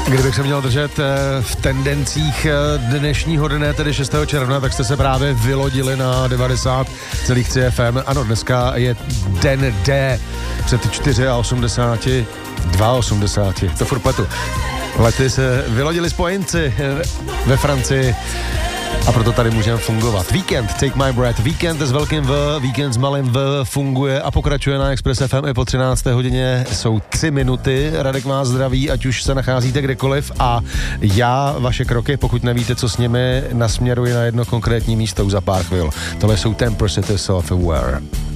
Kdybych se měl držet v tendencích dnešního dne, tedy 6. června, tak jste se právě vylodili na 90,3 FM. Ano, dneska je den D. Před 82, to furt pletu. Lety se vylodili spojenci ve Francii a proto tady můžeme fungovat. Víkend, Take My Breath, víkend s velkým V, víkend s malým V funguje a pokračuje na Express FM i po 13. hodině. Jsou 3 minuty, Radek vás zdraví, ať už se nacházíte kdekoliv a já vaše kroky, pokud nevíte, co s nimi, nasměruji na jedno konkrétní místo už za pár chvil. Tohle jsou 10% Self-Aware.